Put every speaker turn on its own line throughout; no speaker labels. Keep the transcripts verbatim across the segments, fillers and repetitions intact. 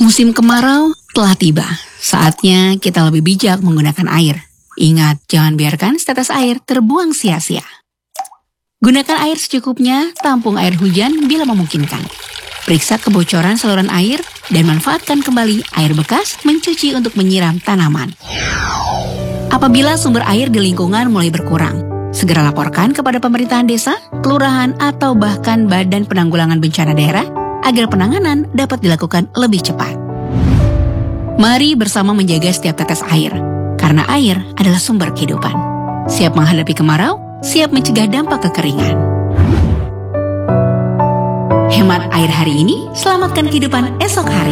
Musim kemarau telah tiba. Saatnya kita lebih bijak menggunakan air. Ingat, jangan biarkan setetes air terbuang sia-sia. Gunakan air secukupnya, tampung air hujan bila memungkinkan. Periksa kebocoran saluran air dan manfaatkan kembali air bekas mencuci untuk menyiram tanaman. Apabila sumber air di lingkungan mulai berkurang, segera laporkan kepada pemerintahan desa, kelurahan, atau bahkan Badan Penanggulangan Bencana Daerah agar penanganan dapat dilakukan lebih cepat. Mari bersama menjaga setiap tetes air, karena air adalah sumber kehidupan. Siap menghadapi kemarau, siap mencegah dampak kekeringan. Hemat air hari ini, selamatkan kehidupan esok hari.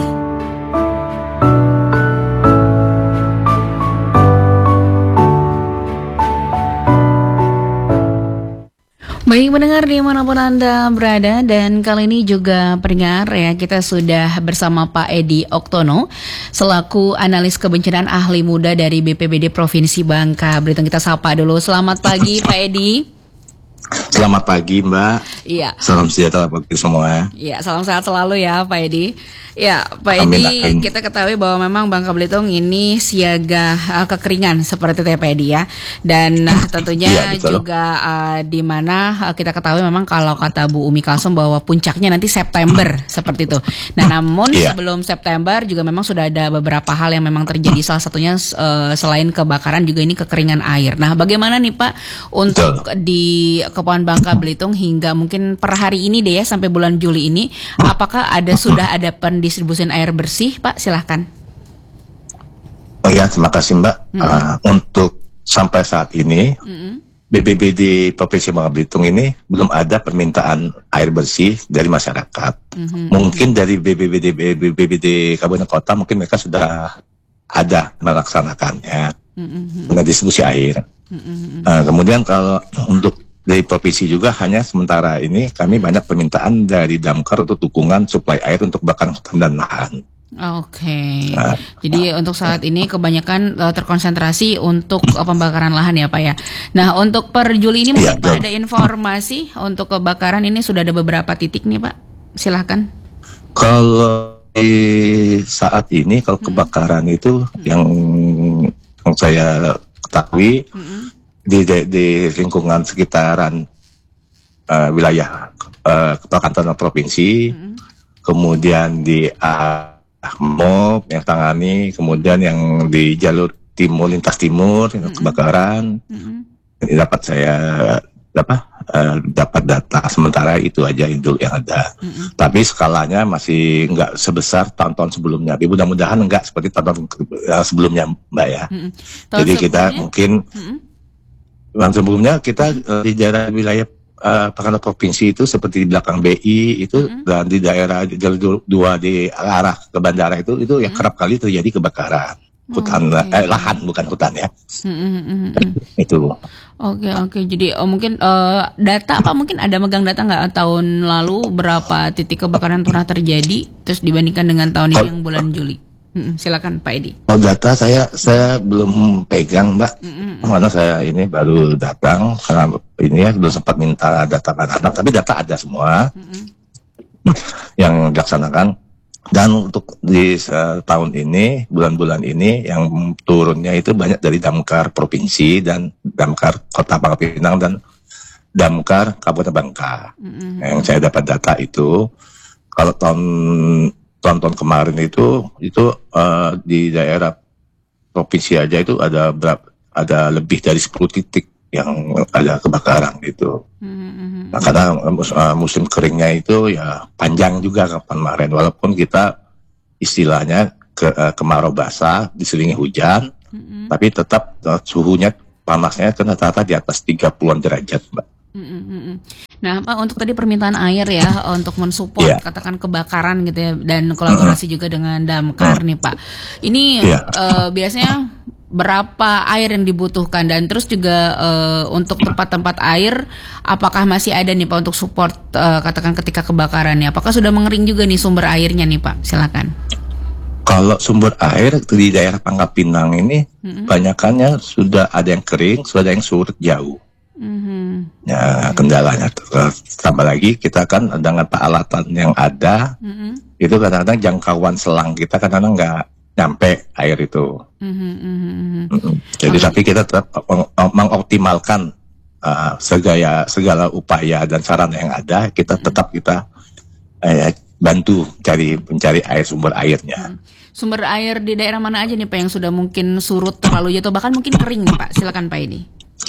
Baik mendengar dimanapun Anda berada, dan kali ini juga pendengar ya, kita sudah bersama Pak Edi Oktono selaku analis kebencanaan ahli muda dari B P B D Provinsi Bangka Belitung. Kita sapa dulu. Selamat pagi Pak Edi.
Selamat pagi Mbak.
Iya.
Salam sejahtera bagi semua.
Iya, salam sehat selalu ya Pak Edi. Ya, Pak
Amin,
Edi,
amin.
kita ketahui bahwa memang Bangka Belitung ini siaga uh, kekeringan seperti itu ya Pak Edi ya. Dan uh, tentunya
ya,
juga uh, di mana uh, kita ketahui memang kalau kata Bu Umi Kalsum bahwa puncaknya nanti September seperti itu. Nah, namun
ya.
sebelum September juga memang sudah ada beberapa hal yang memang terjadi, salah satunya uh, selain kebakaran juga ini kekeringan air. Nah, bagaimana nih Pak untuk
Betul.
di Kepulauan Bangka Belitung hingga mungkin per hari ini deh ya, sampai bulan Juli ini, apakah ada sudah ada pendistribusian air bersih Pak? Silahkan.
Oh ya, terima kasih Mbak.
Mm-hmm.
Uh, untuk sampai saat ini
Mm-hmm.
B P B D Provinsi Bangka Belitung ini belum ada permintaan air bersih dari masyarakat.
Mm-hmm.
Mungkin dari B P B D B P B D Kabupaten Kota mungkin mereka sudah ada melaksanakannya
Mm-hmm.
dengan distribusi air.
Mm-hmm.
Uh, kemudian kalau untuk dari provinsi juga hanya sementara ini kami banyak permintaan dari Damkar untuk dukungan suplai air untuk bakaran hutan dan lahan.
Oke,
Nah,
jadi untuk saat ini kebanyakan uh, terkonsentrasi untuk uh, pembakaran lahan ya Pak ya. Nah, untuk per Juli ini mungkin
Iya,
Pak
betul.
ada informasi untuk kebakaran ini sudah ada beberapa titik nih Pak. Silahkan.
Kalau di saat ini kalau kebakaran itu yang, yang saya ketahui
Mm-mm.
di, di, di lingkungan sekitaran uh, wilayah uh, kebakaran provinsi,
Mm-mm.
kemudian di uh, M O B yang tangani, kemudian yang di jalur timur lintas timur yang
Mm-mm.
kebakaran.
Mm-mm.
Ini dapat saya apa uh, dapat data sementara itu aja itu yang ada.
Mm-mm.
Tapi skalanya masih enggak sebesar tahun-tahun sebelumnya. Tapi mudah-mudahan enggak seperti tahun uh, sebelumnya Mbak ya.
Mm-mm. Tahun
Jadi kita
sebelumnya?
mungkin
Mm-mm.
tahun sebelumnya kita uh, di daerah wilayah uh, Perangkat provinsi itu seperti di belakang B I itu,
Mm-mm.
dan di daerah jalur dua di arah ke bandara itu itu yang
Mm-mm.
kerap kali terjadi kebakaran hutan,
Oke.
eh, lahan bukan hutan ya.
Mm-mm, mm-mm.
Itu.
Oke oke, jadi oh, mungkin eh, data Pak, mungkin ada megang data nggak tahun lalu berapa titik kebakaran pernah terjadi, terus dibandingkan dengan tahun ini yang bulan Juli. Mm-mm, silakan Pak Edi.
Oh, data saya saya belum pegang Mbak,
Mm-mm.
karena saya ini baru datang karena ini ya belum sempat minta data anak-anak, tapi data ada semua
Mm-mm.
yang dilaksanakan. Dan untuk di uh, tahun ini, bulan-bulan ini yang turunnya itu banyak dari Damkar Provinsi dan Damkar Kota Bangka Pinang dan Damkar Kabupaten Bangka.
Mm-mm.
Yang saya dapat data itu, kalau tahun tahun-tahun kemarin itu itu uh, di daerah provinsi aja itu ada berapa, ada lebih dari sepuluh titik yang ada kebakaran gitu.
Mm-mm.
Nah, karena uh, musim keringnya itu ya panjang juga kemarin, walaupun kita istilahnya ke, uh, kemarau basah diselingi hujan,
Mm-mm.
tapi tetap uh, suhunya panasnya kan rata-rata di atas tiga puluhan derajat Mbak.
Mm-mm, mm-mm. Nah Pak, untuk tadi permintaan air ya untuk mensupport
Iya.
katakan kebakaran gitu ya, dan kolaborasi juga dengan Damkar nih Pak. Ini
Iya.
eh, biasanya berapa air yang dibutuhkan, dan terus juga eh, untuk tempat-tempat air apakah masih ada nih Pak untuk support eh, katakan ketika kebakaran ya? Apakah sudah mengering juga nih sumber airnya nih Pak? Silakan.
Kalau sumber air di daerah Pangkal Pinang ini,
Mm-mm.
banyakannya sudah ada yang kering, sudah ada yang surut jauh.
Mhm.
Ya, kendalanya. Tambah lagi kita kan dengan peralatan yang ada,
Mhm.
itu kadang-kadang jangkauan selang kita kadang-kadang nggak nyampe air itu.
Mhm, mhm, mhm.
Mm-mm. Jadi
Oke.
tapi kita tetap meng- mengoptimalkan uh, segala segala upaya dan sarana yang ada, kita tetap kita eh, bantu cari mencari air sumber airnya.
Sumber air di daerah mana aja nih Pak yang sudah mungkin surut terlalu atau bahkan mungkin kering nih Pak? Silakan Pak Edi.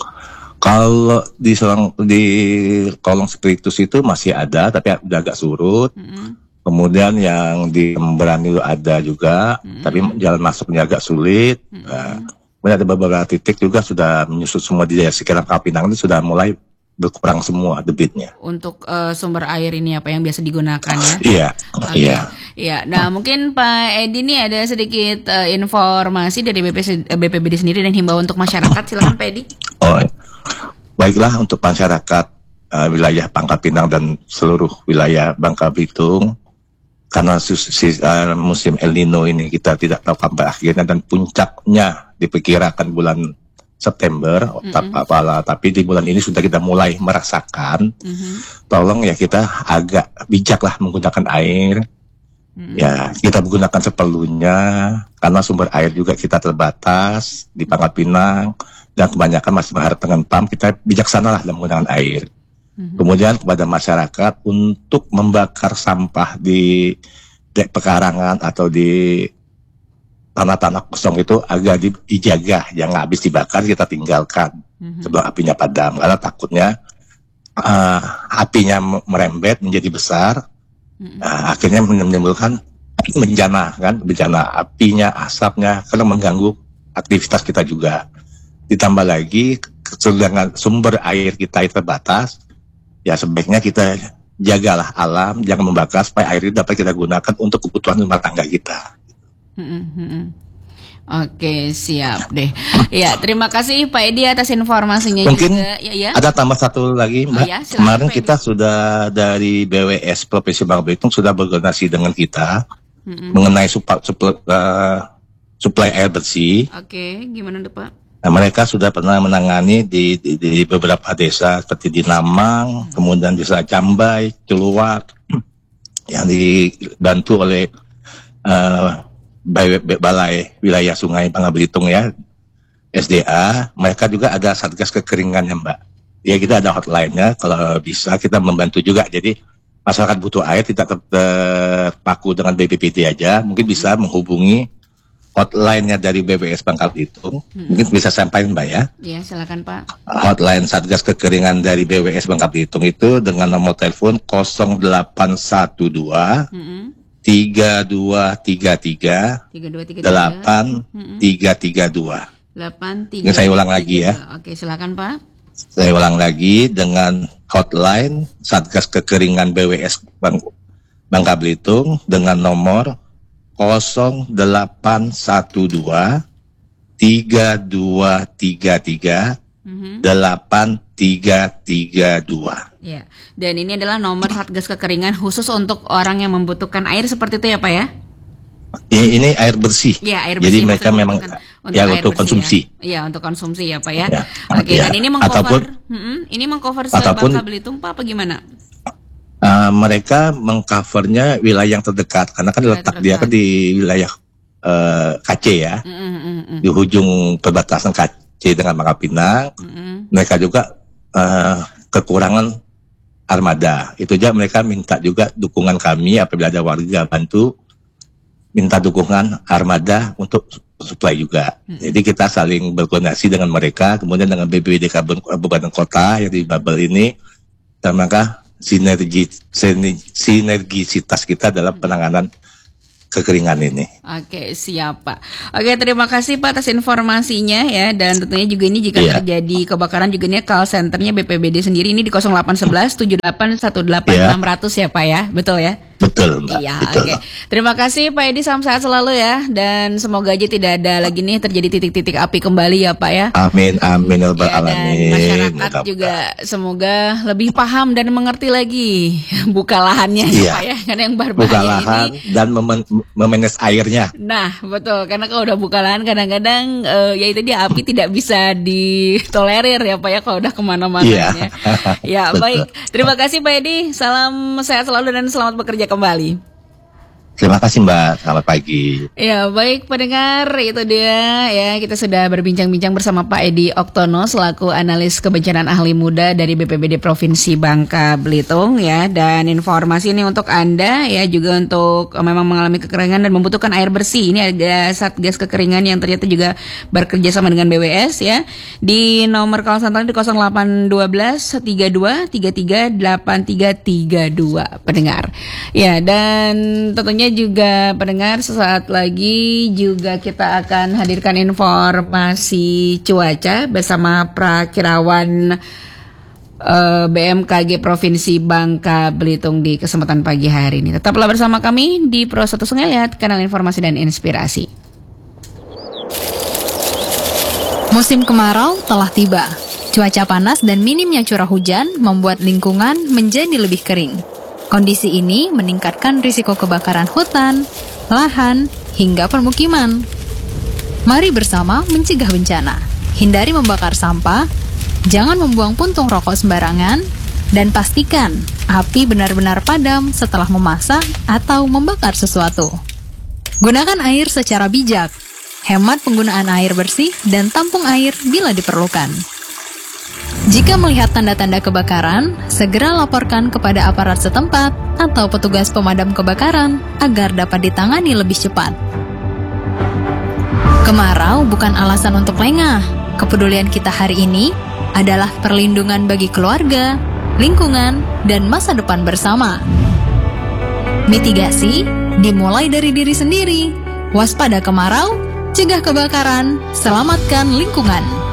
Kalau di selang di kolong spiritus itu masih ada, tapi udah agak surut.
Mhm.
Kemudian yang di Membrani itu ada juga,
Mm-mm.
tapi jalan masuknya agak sulit.
Mm-mm.
Nah, kemudian ada beberapa titik juga sudah menyusut semua di daerah sekitar Kapinang itu sudah mulai berkurang semua debitnya.
Untuk eh, sumber air ini apa yang biasa digunakan ya?
Iya,
Oke.
iya.
Ya, nah mungkin Pak Edi nih ada sedikit eh, informasi dari B P C, eh, B P B D sendiri dan himbauan untuk masyarakat. Silakan Pak Edi.
Oh, baiklah untuk masyarakat uh, wilayah Pangkal Pinang dan seluruh wilayah Bangka Belitung, karena sus- si- uh, musim El Nino ini kita tidak tahu kapan akhirnya dan puncaknya diperkirakan bulan September,
Mm-mm.
tap- apalah, tapi di bulan ini sudah kita mulai merasakan.
Mhm.
Tolong ya kita agak bijaklah menggunakan air.
Mhm.
Ya, kita menggunakan seperlunya karena sumber air juga kita terbatas di Pangkal Pinang dan kebanyakan masih berharap dengan pump. Kita bijaksanalah dalam menggunakan air.
Mhm.
Kemudian kepada masyarakat untuk membakar sampah di dek pekarangan atau di tanah-tanah kosong itu agak di- dijaga, jangan habis dibakar kita tinggalkan
Mhm.
sebelum apinya padam, karena takutnya uh, apinya m- merembet menjadi besar.
Mhm.
Nah, akhirnya menimbulkan bencana kan, bencana apinya, asapnya, karena mengganggu aktivitas kita juga. Ditambah lagi, sedangkan sumber air kita itu terbatas, ya sebaiknya kita jagalah alam, jangan membakar supaya air itu dapat kita gunakan untuk kebutuhan rumah tangga kita.
Mhm, mhm. Oke, siap deh. Ya, terima kasih Pak Edi atas informasinya
Mungkin
juga. Ya, ya.
Ada tambah satu lagi, Mbak.
Oh ya, silakan,
Kemarin
Pak
kita sudah dari B W S Provinsi Bangka Belitung sudah berkoordinasi dengan kita
Mhm.
mengenai supa- supl- uh, suplai air bersih.
Oke, gimana tuh Pak?
Nah, mereka sudah pernah menangani di, di, di beberapa desa seperti di Namang, kemudian desa Cambai, Celuar, yang dibantu oleh uh, Balai, Balai Wilayah Sungai Bangka Belitung ya, S D A. Mereka juga ada satgas kekeringan ya Mbak. Ya kita ada hotline-nya, kalau bisa kita membantu juga. Jadi masyarakat butuh air tidak ter- terpaku dengan B P P D aja, mungkin bisa menghubungi hotline-nya dari B W S Bangka Belitung.
Hmm.
Mungkin bisa sampaikan Mbak ya.
Ya, silakan Pak.
Hotline Satgas Kekeringan dari B W S Bangka Belitung itu dengan nomor telepon nol delapan satu dua
Mhm.
tiga dua tiga tiga
tiga dua tiga tiga
delapan tiga tiga dua.
delapan
Ini
tiga.
saya ulang lagi ya.
Oke, silakan Pak.
Saya ulang lagi dengan hotline Satgas Kekeringan B W S Bang- Bangka Belitung dengan nomor nol delapan satu dua tiga dua tiga tiga
Mhm.
delapan tiga tiga dua.
Ya, dan ini adalah nomor Satgas Kekeringan khusus untuk orang yang membutuhkan air seperti itu ya Pak ya?
Ini, ini air bersih.
Ya, air
Jadi
bersih.
mereka
maksudnya
memang
membutuhkan
ya
air
untuk
bersih
konsumsi.
Ya. Iya, untuk konsumsi ya Pak ya.
Ya,
Oke,
ya.
dan ini mengcover,
Ataupun-
mm-mm, ini mengcover
ataupun-
se-Bangka Belitung Pak apa gimana?
Uh, mereka mengcovernya wilayah yang terdekat karena kan
Wilayah
letak dia kan di wilayah uh, K C ya,
Mm-mm, mm-mm,
di ujung perbatasan K C dengan Bangka Pinang.
mm-mm.
Mereka juga uh, kekurangan armada. Itu aja mereka minta juga dukungan kami apabila ada warga bantu, minta dukungan armada untuk supply juga.
Hmm.
Jadi kita saling berkoordinasi dengan mereka, kemudian dengan B P B D Kabupaten Kota yang di Babel ini, dan maka sinergi sini- sinergisitas kita dalam penanganan kekeringan ini.
Oke, siap Pak. Oke, terima kasih Pak atas informasinya ya. Dan tentunya juga ini jika
Iya.
terjadi kebakaran juga ini call centernya B P B D sendiri ini di nol delapan satu satu tujuh delapan satu delapan enam nol nol ya Pak ya. Betul ya?
Betul, Mbak.
Iya,
Betul.
oke. Terima kasih Pak Edi, salam sehat selalu ya. Dan semoga aja tidak ada lagi nih terjadi titik-titik api kembali ya Pak ya.
Amin, amin, ya Rabbal
Ya, dan
alamin.
masyarakat
Mudah-mudahan.
juga semoga lebih paham dan mengerti lagi buka lahannya ya
Iya.
Pak ya. Karena yang
buka
berbahaya
lahan
ini.
dan memen- memanage airnya.
Nah, betul. Karena kalau udah buka lahan kadang-kadang eh, ya itu dia api tidak bisa ditolerir ya Pak ya kalau udah kemana-mana
Iya.
ya. Ya,
Betul.
baik. Terima kasih Pak Edi. Salam sehat selalu dan selamat bekerja kembali.
Terima kasih Mbak, selamat pagi.
Ya baik pendengar, itu dia ya, kita sudah berbincang-bincang bersama Pak Edi Oktono selaku analis kebencanaan ahli muda dari B P B D Provinsi Bangka Belitung ya. Dan informasi ini untuk Anda ya, juga untuk memang mengalami kekeringan dan membutuhkan air bersih. Ini ada Satgas Kekeringan yang ternyata juga bekerja sama dengan B W S ya. Di nomor kawasan tadi di nol delapan satu dua tiga dua tiga tiga delapan tiga tiga dua pendengar. Ya, dan tentunya juga pendengar, sesaat lagi juga kita akan hadirkan informasi cuaca bersama Prakirawan uh, B M K G Provinsi Bangka Belitung di kesempatan pagi hari ini. Tetaplah bersama kami di Pro satu Sungai Liat, kanal informasi dan inspirasi.
Musim kemarau telah tiba. Cuaca panas dan minimnya curah hujan membuat lingkungan menjadi lebih kering. Kondisi ini meningkatkan risiko kebakaran hutan, lahan, hingga permukiman. Mari bersama mencegah bencana. Hindari membakar sampah, jangan membuang puntung rokok sembarangan, dan pastikan api benar-benar padam setelah memasak atau membakar sesuatu. Gunakan air secara bijak. Hemat penggunaan air bersih dan tampung air bila diperlukan. Jika melihat tanda-tanda kebakaran, segera laporkan kepada aparat setempat atau petugas pemadam kebakaran agar dapat ditangani lebih cepat. Kemarau bukan alasan untuk lengah. Kepedulian kita hari ini adalah perlindungan bagi keluarga, lingkungan, dan masa depan bersama. Mitigasi dimulai dari diri sendiri. Waspada kemarau, cegah kebakaran, selamatkan lingkungan.